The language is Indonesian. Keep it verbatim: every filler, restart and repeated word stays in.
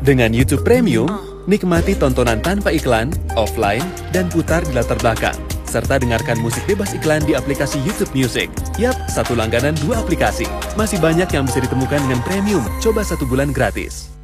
Dengan YouTube Premium, nikmati tontonan tanpa iklan, offline, dan putar di latar belakang. Serta dengarkan musik bebas iklan di aplikasi YouTube Music. Yap, satu langganan dua aplikasi. Masih banyak yang bisa ditemukan dengan Premium. Coba satu bulan gratis.